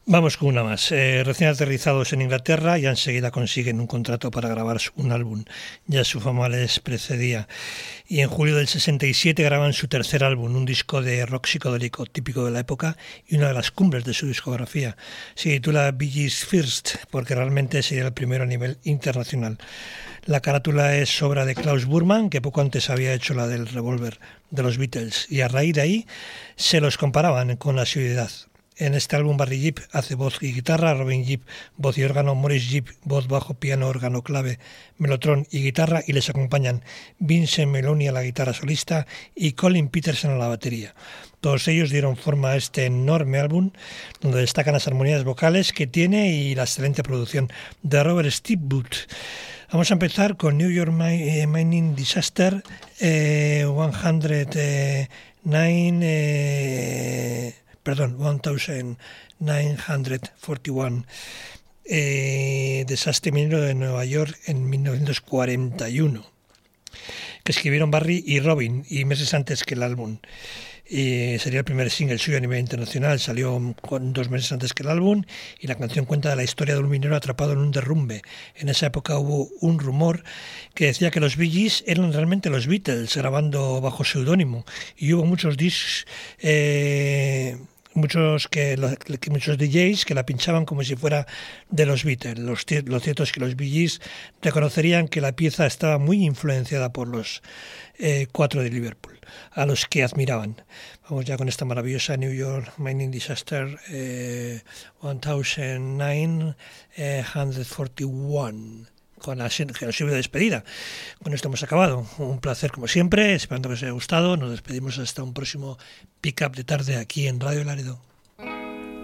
Vamos con una más. Recién aterrizados en Inglaterra, ya enseguida consiguen un contrato para grabar un álbum. Ya su fama les precedía. Y en julio del 67 graban su tercer álbum, un disco de rock psicodélico típico de la época y una de las cumbres de su discografía. Se titula Bee Gees First, porque realmente sería el primero a nivel internacional. La carátula es obra de Klaus Burman, que poco antes había hecho la del revólver de los Beatles, y a raíz de ahí se los comparaban con la asiduidad. En este álbum Barry Gibb hace voz y guitarra, Robin Gibb voz y órgano, Maurice Gibb voz, bajo, piano, órgano, clave, melotron y guitarra, y les acompañan Vincent Meloni a la guitarra solista y Colin Peterson a la batería. Todos ellos dieron forma a este enorme álbum, donde destacan las armonías vocales que tiene y la excelente producción de Robert Stigwood. Vamos a empezar con New York Mining Disaster 1941, desastre minero de Nueva York en 1941, que escribieron Barry y Robin, y meses antes que el álbum. Y sería el primer single suyo a nivel internacional, salió 2 meses antes que el álbum, y la canción cuenta de la historia de un minero atrapado en un derrumbe. En esa época hubo un rumor que decía que los Bee Gees eran realmente los Beatles, grabando bajo seudónimo, y hubo muchos discs, muchos DJs que la pinchaban como si fuera de los Beatles. Lo cierto es que los Bee Gees reconocerían que la pieza estaba muy influenciada por los 4 de Liverpool, a los que admiraban. Vamos ya con esta maravillosa New York Mining Disaster 1941, con la genosiva despedida. Con esto hemos acabado. Un placer como siempre, esperando que os haya gustado. Nos despedimos hasta un próximo pick-up de tarde aquí en Radio Laredo.